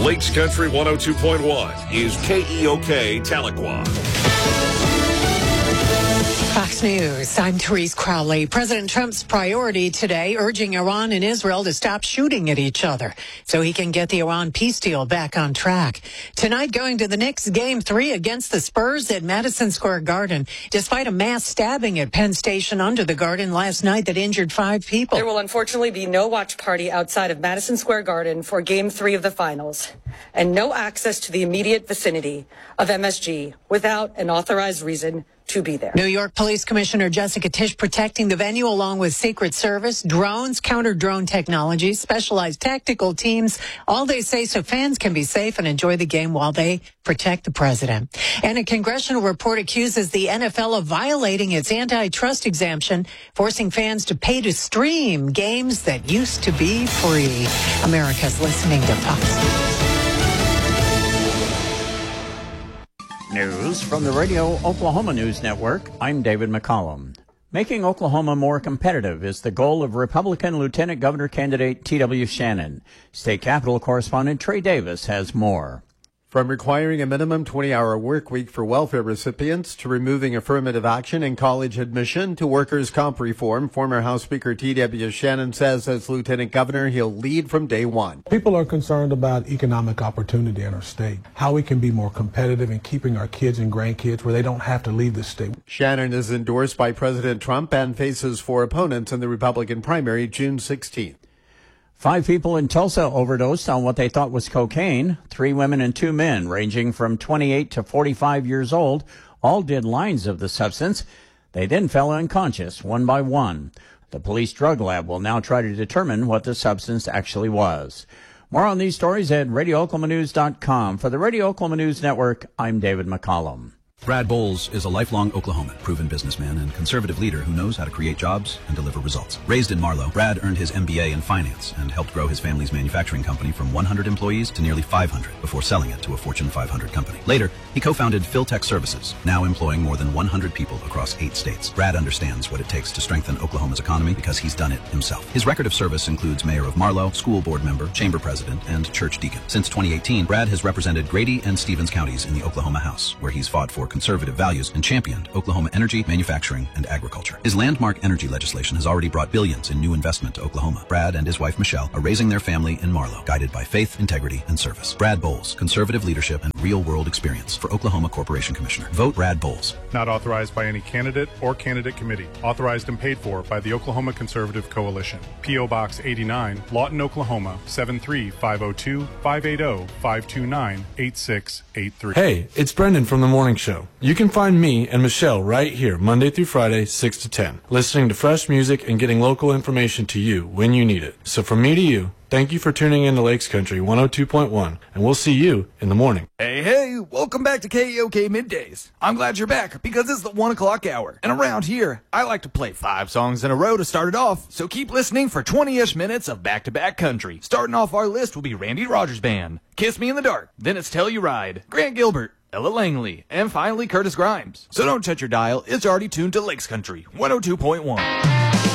Lakes Country 102.1 is KEOK Tahlequah. Fox News, I'm Therese Crowley. President Trump's priority today, urging Iran and Israel to stop shooting at each other so he can get the Iran peace deal back on track. Tonight, going to the Knicks Game 3 against the Spurs at Madison Square Garden, despite a mass stabbing at Penn Station under the Garden last night that injured 5 people. There will unfortunately be no watch party outside of Madison Square Garden for Game 3 of the finals, and no access to the immediate vicinity of MSG without an authorized reason to be there. New York Police Commissioner Jessica Tisch protecting the venue along with Secret Service, drones, counter-drone technologies, specialized tactical teams, all they say so fans can be safe and enjoy the game while they protect the president. And a congressional report accuses the NFL of violating its antitrust exemption, forcing fans to pay to stream games that used to be free. America's listening to Fox. News from the Radio Oklahoma News Network. I'm David McCollum. Making Oklahoma more competitive is the goal of Republican Lieutenant Governor candidate T.W. Shannon. State Capitol correspondent Trey Davis has more. From requiring a minimum 20-hour work week for welfare recipients to removing affirmative action in college admission to workers' comp reform, former House Speaker T.W. Shannon says as Lieutenant Governor, he'll lead from day one. People are concerned about economic opportunity in our state, how we can be more competitive in keeping our kids and grandkids where they don't have to leave the state. Shannon is endorsed by President Trump and faces 4 opponents in the Republican primary June 16th. 5 people in Tulsa overdosed on what they thought was cocaine. 3 women and 2 men, ranging from 28 to 45 years old, all did lines of the substance. They then fell unconscious, one by one. The police drug lab will now try to determine what the substance actually was. More on these stories at RadioOklahomaNews.com. For the Radio Oklahoma News Network, I'm David McCollum. Brad Bowles is a lifelong Oklahoman, proven businessman and conservative leader who knows how to create jobs and deliver results. Raised in Marlow, Brad earned his MBA in finance and helped grow his family's manufacturing company from 100 employees to nearly 500 before selling it to a Fortune 500 company. Later, he co-founded Philtech Services, now employing more than 100 people across 8 states. Brad understands what it takes to strengthen Oklahoma's economy because he's done it himself. His record of service includes mayor of Marlow, school board member, chamber president, and church deacon. Since 2018, Brad has represented Grady and Stevens counties in the Oklahoma House, where he's fought for conservative values and championed Oklahoma energy, manufacturing, and agriculture. His landmark energy legislation has already brought billions in new investment to Oklahoma. Brad and his wife Michelle are raising their family in Marlow, guided by faith, integrity, and service. Brad Bowles, conservative leadership and real-world experience for Oklahoma Corporation Commissioner. Vote Brad Bowles. Not authorized by any candidate or candidate committee. Authorized and paid for by the Oklahoma Conservative Coalition. P.O. Box 89, Lawton, Oklahoma, 73502 580 529 8683. Hey, it's Brendan from The Morning Show. You can find me and Michelle right here Monday through Friday, 6 to 10, listening to fresh music and getting local information to you when you need it. So from me to you, thank you for tuning in to Lakes Country 102.1, and we'll see you in the morning. Hey, welcome back to KEOK Middays. I'm glad you're back because it's the 1 o'clock hour. And around here, I like to play 5 songs in a row to start it off. So keep listening for 20-ish minutes of back-to-back country. Starting off our list will be Randy Rogers Band, Kiss Me in the Dark, then it's Tell You Ride, Grant Gilbert, Ella Langley, and finally Curtis Grimes. So don't touch your dial, it's already tuned to Lakes Country 102.1.